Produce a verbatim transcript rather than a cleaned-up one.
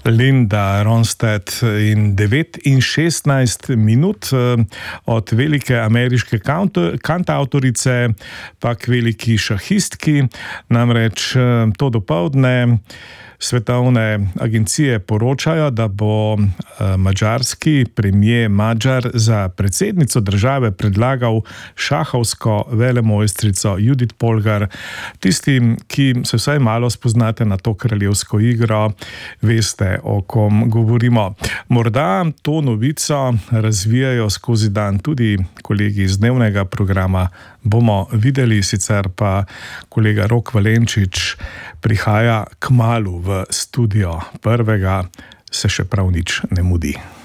Linda Ronstadt in devet in šestnajst minut od velike ameriške kantavtorice pa k veliki šahistki. Namreč to dopoldne svetovne agencije poročajo, da bo madžarski premier Madžar za predsednico države predlagal šahovsko velemojstrico Judith Polgar. Tistim, ki se vsaj malo spoznate na to kraljevsko igro, veste, o kom govorimo. Morda to novico razvijajo skozi dan tudi kolegi iz dnevnega programa, bomo videli, sicer pa kolega Rok Valenčič prihaja kmalu v studio prvega, se še prav nič ne mudi.